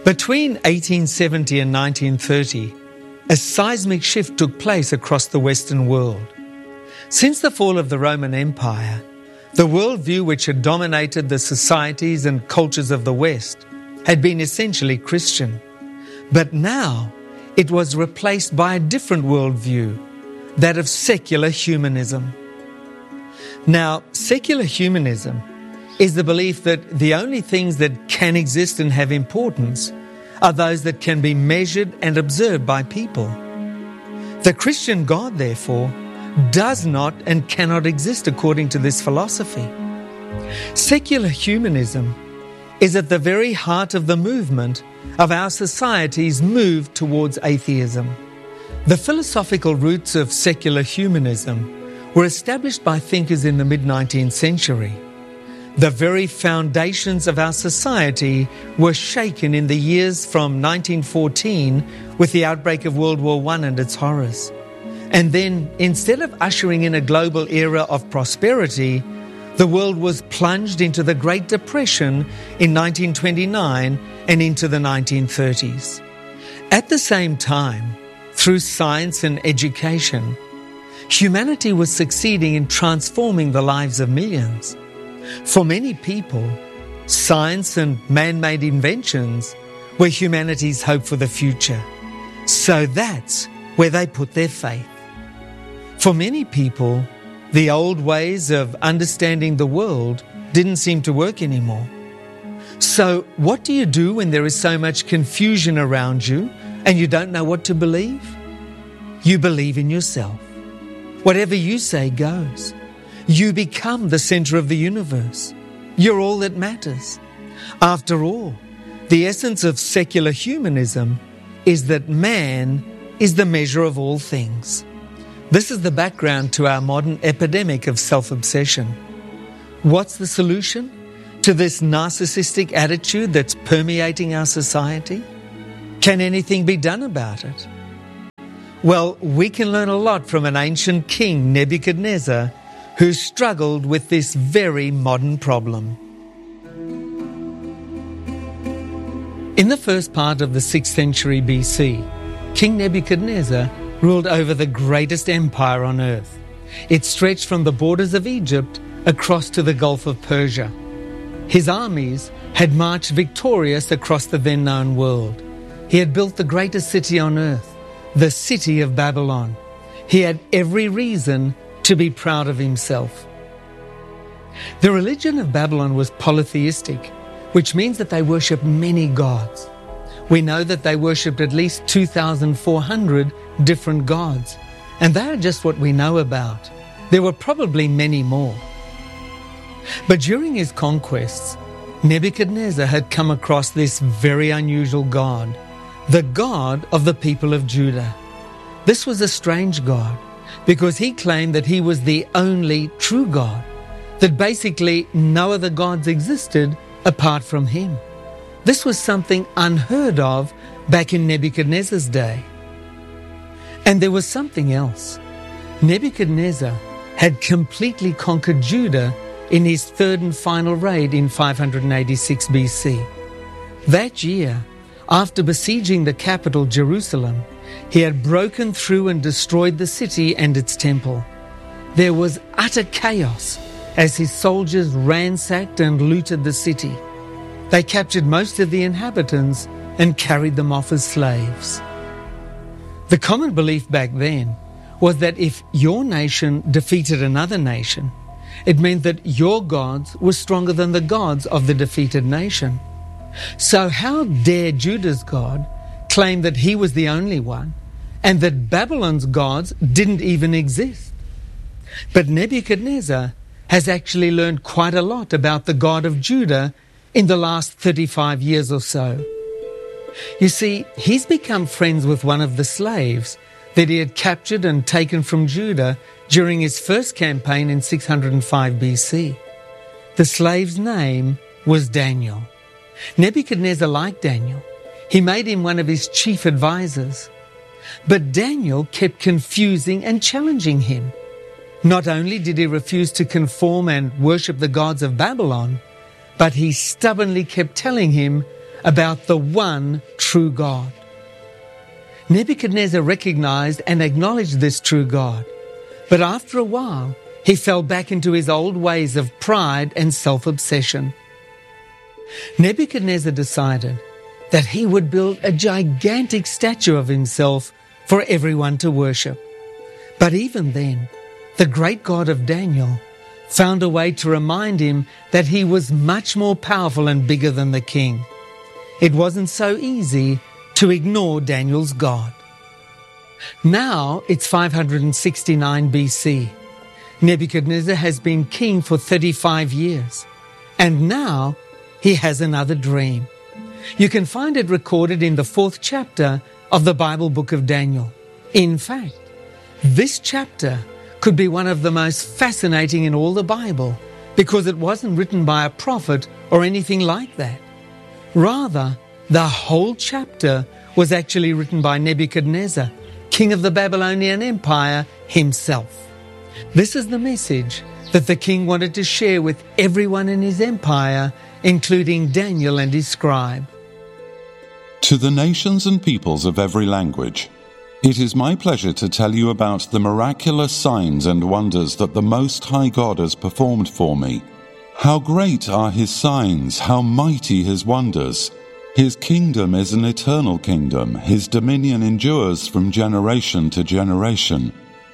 Between 1870 and 1930, a seismic shift took place across the Western world. Since the fall of the Roman Empire, the worldview which had dominated the societies and cultures of the West had been essentially Christian. But now it was replaced by a different worldview, that of secular humanism. Now, secular humanism is the belief that the only things that can exist and have importance are those that can be measured and observed by people. The Christian God, therefore, does not and cannot exist according to this philosophy. Secular humanism is at the very heart of the movement of our society's move towards atheism. The philosophical roots of secular humanism were established by thinkers in the mid-19th century. The very foundations of our society were shaken in the years from 1914 with the outbreak of World War I and its horrors. And then, instead of ushering in a global era of prosperity, the world was plunged into the Great Depression in 1929 and into the 1930s. At the same time, through science and education, humanity was succeeding in transforming the lives of millions. For many people, science and man-made inventions were humanity's hope for the future. So that's where they put their faith. For many people, the old ways of understanding the world didn't seem to work anymore. So what do you do when there is so much confusion around you and you don't know what to believe? You believe in yourself. Whatever you say goes. You become the center of the universe. You're all that matters. After all, the essence of secular humanism is that man is the measure of all things. This is the background to our modern epidemic of self-obsession. What's the solution to this narcissistic attitude that's permeating our society? Can anything be done about it? Well, we can learn a lot from an ancient king, Nebuchadnezzar, who struggled with this very modern problem. In the first part of the 6th century BC, King Nebuchadnezzar ruled over the greatest empire on earth. It stretched from the borders of Egypt across to the Gulf of Persia. His armies had marched victorious across the then known world. He had built the greatest city on earth, the city of Babylon. He had every reason to be proud of himself. The religion of Babylon was polytheistic, which means that they worshipped many gods. We know that they worshipped at least 2,400 different gods, and they are just what we know about. There were probably many more. But during his conquests, Nebuchadnezzar had come across this very unusual god, the God of the people of Judah. This was a strange God, because he claimed that he was the only true God, that basically no other gods existed apart from him. This was something unheard of back in Nebuchadnezzar's day. And there was something else. Nebuchadnezzar had completely conquered Judah in his third and final raid in 586 BC. That year, after besieging the capital, Jerusalem, he had broken through and destroyed the city and its temple. There was utter chaos as his soldiers ransacked and looted the city. They captured most of the inhabitants and carried them off as slaves. The common belief back then was that if your nation defeated another nation, it meant that your gods were stronger than the gods of the defeated nation. So how dare Judah's God claim that he was the only one, and that Babylon's gods didn't even exist? But Nebuchadnezzar has actually learned quite a lot about the God of Judah in the last 35 years or so. You see, he's become friends with one of the slaves that he had captured and taken from Judah during his first campaign in 605 BC. The slave's name was Daniel. Nebuchadnezzar liked Daniel. He made him one of his chief advisors. But Daniel kept confusing and challenging him. Not only did he refuse to conform and worship the gods of Babylon, but he stubbornly kept telling him about the one true God. Nebuchadnezzar recognized and acknowledged this true God, but after a while, he fell back into his old ways of pride and self-obsession. Nebuchadnezzar decided that he would build a gigantic statue of himself for everyone to worship. But even then, the great God of Daniel found a way to remind him that he was much more powerful and bigger than the king. It wasn't so easy to ignore Daniel's God. Now it's 569 BC. Nebuchadnezzar has been king for 35 years, and now he has another dream. You can find it recorded in the 4th chapter of the Bible book of Daniel. In fact, this chapter could be one of the most fascinating in all the Bible because it wasn't written by a prophet or anything like that. Rather, the whole chapter was actually written by Nebuchadnezzar, king of the Babylonian Empire himself. This is the message that the king wanted to share with everyone in his empire, including Daniel and his scribe. To the nations and peoples of every language, it is my pleasure to tell you about the miraculous signs and wonders that the Most High God has performed for me. How great are His signs, how mighty His wonders. His kingdom is an eternal kingdom. His dominion endures from generation to generation.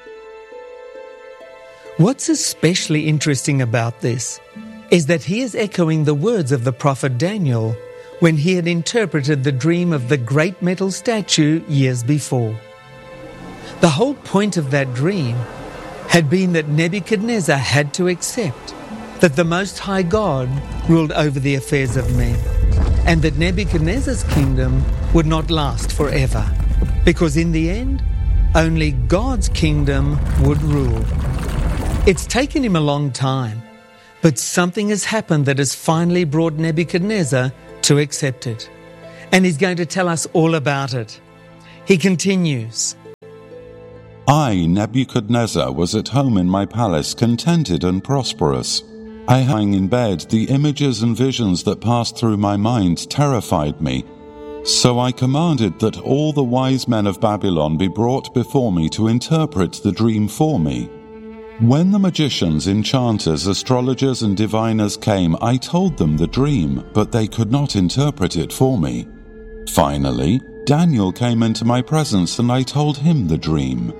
What's especially interesting about this is that he is echoing the words of the prophet Daniel when he had interpreted the dream of the great metal statue years before. The whole point of that dream had been that Nebuchadnezzar had to accept that the Most High God ruled over the affairs of men, and that Nebuchadnezzar's kingdom would not last forever, because in the end, only God's kingdom would rule. It's taken him a long time, but something has happened that has finally brought Nebuchadnezzar to accept it. And he's going to tell us all about it. He continues, I, Nebuchadnezzar, was at home in my palace, contented and prosperous. I hung in bed, the images and visions that passed through my mind terrified me. So I commanded that all the wise men of Babylon be brought before me to interpret the dream for me. When the magicians, enchanters, astrologers and diviners came, I told them the dream, but they could not interpret it for me. Finally, Daniel came into my presence and I told him the dream.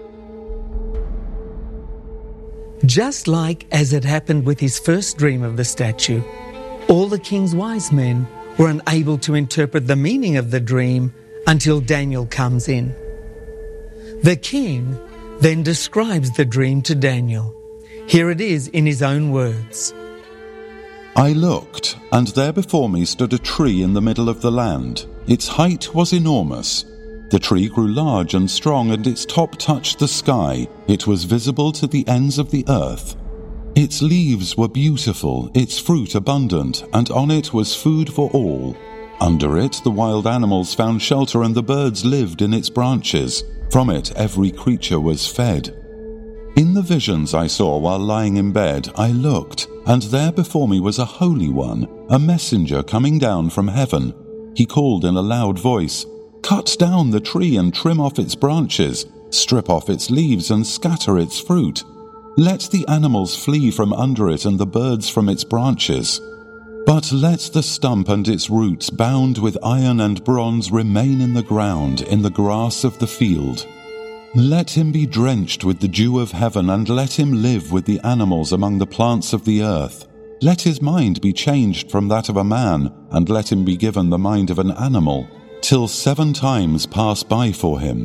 Just like as it happened with his first dream of the statue, all the king's wise men were unable to interpret the meaning of the dream until Daniel comes in. The king then describes the dream to Daniel. Here it is in his own words. I looked, and there before me stood a tree in the middle of the land. Its height was enormous. The tree grew large and strong, and its top touched the sky. It was visible to the ends of the earth. Its leaves were beautiful, its fruit abundant, and on it was food for all. Under it the wild animals found shelter, and the birds lived in its branches. From it every creature was fed. In the visions I saw while lying in bed, I looked, and there before me was a holy one, a messenger coming down from heaven. He called in a loud voice, Cut down the tree and trim off its branches, strip off its leaves and scatter its fruit. Let the animals flee from under it and the birds from its branches. But let the stump and its roots, bound with iron and bronze, remain in the ground, in the grass of the field. Let him be drenched with the dew of heaven, and let him live with the animals among the plants of the earth. Let his mind be changed from that of a man, and let him be given the mind of an animal, till 7 times pass by for him.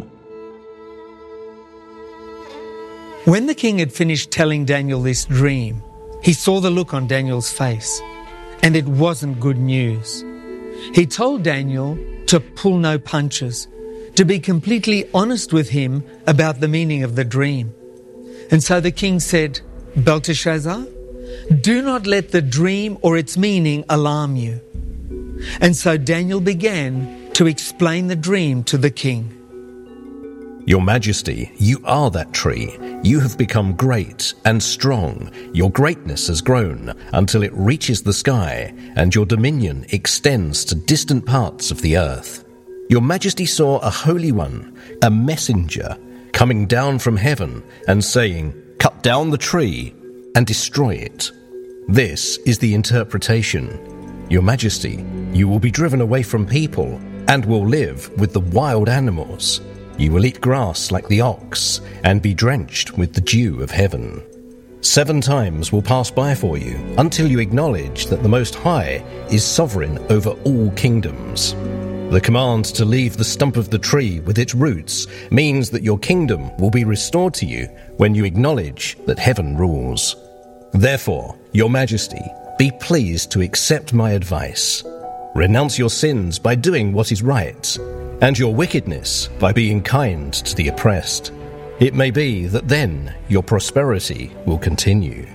When the king had finished telling Daniel this dream, he saw the look on Daniel's face. And it wasn't good news. He told Daniel to pull no punches, to be completely honest with him about the meaning of the dream. And so the king said, Belteshazzar, do not let the dream or its meaning alarm you. And so Daniel began to explain the dream to the king. Your Majesty, you are that tree. You have become great and strong. Your greatness has grown until it reaches the sky, and your dominion extends to distant parts of the earth. Your Majesty saw a holy one, a messenger, coming down from heaven and saying, "Cut down the tree and destroy it." This is the interpretation. Your Majesty, you will be driven away from people and will live with the wild animals. You will eat grass like the ox and be drenched with the dew of heaven. 7 times will pass by for you until you acknowledge that the Most High is sovereign over all kingdoms. The command to leave the stump of the tree with its roots means that your kingdom will be restored to you when you acknowledge that heaven rules. Therefore, Your Majesty, be pleased to accept my advice. Renounce your sins by doing what is right, and your wickedness by being kind to the oppressed. It may be that then your prosperity will continue.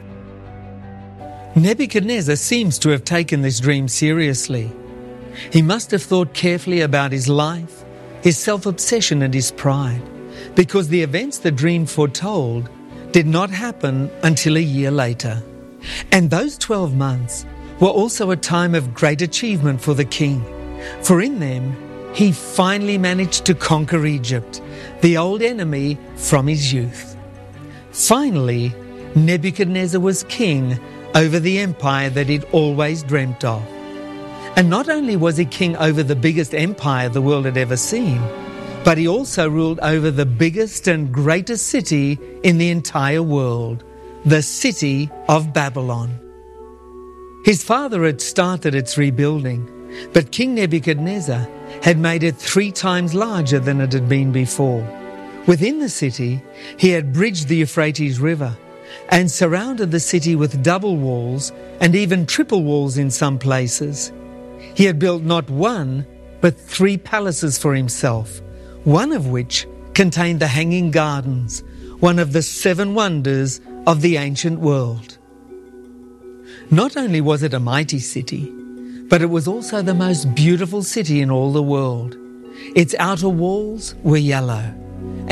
Nebuchadnezzar seems to have taken this dream seriously. He must have thought carefully about his life, his self-obsession and his pride, because the events the dream foretold did not happen until a year later. And those 12 months were also a time of great achievement for the king, for in them he finally managed to conquer Egypt, the old enemy from his youth. Finally, Nebuchadnezzar was king over the empire that he'd always dreamt of. And not only was he king over the biggest empire the world had ever seen, but he also ruled over the biggest and greatest city in the entire world, the city of Babylon. His father had started its rebuilding, but King Nebuchadnezzar had made it 3 times larger than it had been before. Within the city, he had bridged the Euphrates River and surrounded the city with double walls and even triple walls in some places. He had built not 1, but 3 palaces for himself, one of which contained the Hanging Gardens, one of the 7 wonders of the ancient world. Not only was it a mighty city, but it was also the most beautiful city in all the world. Its outer walls were yellow,